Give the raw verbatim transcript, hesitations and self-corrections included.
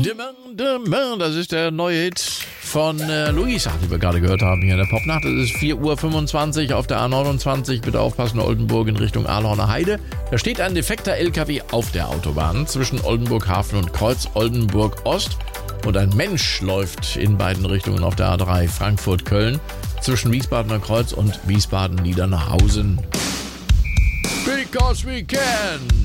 Demain, Demain, das ist der neue Hit von äh, Luisa, die wir gerade gehört haben hier in der Popnacht. Es ist vier Uhr fünfundzwanzig auf der A neunundzwanzig. Bitte aufpassen, Oldenburg in Richtung Ahlhorner Heide. Da steht ein defekter L K W auf der Autobahn zwischen Oldenburg Hafen und Kreuz Oldenburg Ost. Und ein Mensch läuft in beiden Richtungen auf der A drei Frankfurt-Köln zwischen Wiesbadener Kreuz und Wiesbaden-Niedernhausen. Because we can!